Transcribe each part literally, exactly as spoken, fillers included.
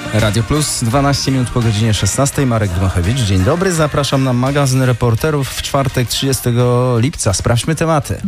Radio Plus, dwanaście minut po godzinie szesnastej. Marek Dmochewicz, dzień dobry. Zapraszam na magazyn reporterów w czwartek trzydziestego lipca. Sprawdźmy tematy.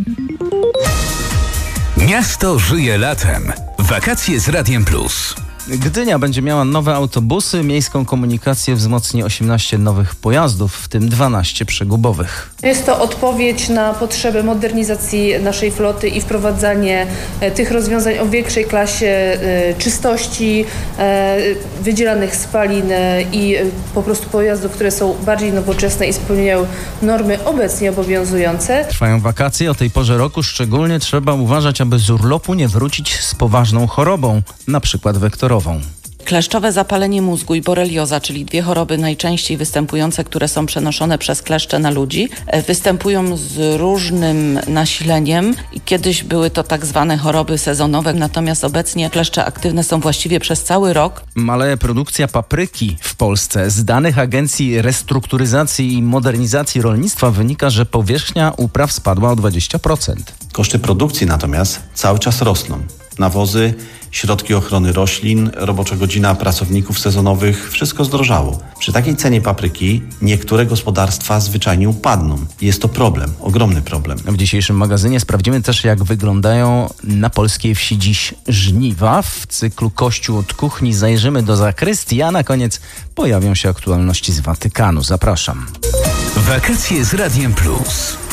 Miasto żyje latem. Wakacje z Radiem Plus. Gdynia będzie miała nowe autobusy, miejską komunikację wzmocni osiemnaście nowych pojazdów, w tym dwanaście przegubowych. Jest to odpowiedź na potrzebę modernizacji naszej floty i wprowadzanie tych rozwiązań o większej klasie czystości, wydzielanych spalin i po prostu pojazdów, które są bardziej nowoczesne i spełniają normy obecnie obowiązujące. Trwają wakacje, o tej porze roku szczególnie trzeba uważać, aby z urlopu nie wrócić z poważną chorobą, na przykład wektorową. Kleszczowe zapalenie mózgu i borelioza, czyli dwie choroby najczęściej występujące, które są przenoszone przez kleszcze na ludzi, występują z różnym nasileniem i kiedyś były to tak zwane choroby sezonowe, natomiast obecnie kleszcze aktywne są właściwie przez cały rok. Maleje produkcja papryki w Polsce. Z danych Agencji Restrukturyzacji i Modernizacji Rolnictwa wynika, że powierzchnia upraw spadła o dwadzieścia procent. Koszty produkcji natomiast cały czas rosną. Nawozy, środki ochrony roślin, robocza godzina pracowników sezonowych, wszystko zdrożało. Przy takiej cenie papryki niektóre gospodarstwa zwyczajnie upadną. Jest to problem, ogromny problem. W dzisiejszym magazynie sprawdzimy też, jak wyglądają na polskiej wsi dziś żniwa. W cyklu Kościół od kuchni zajrzymy do zakrystii, a na koniec pojawią się aktualności z Watykanu. Zapraszam. Wakacje z Radiem Plus.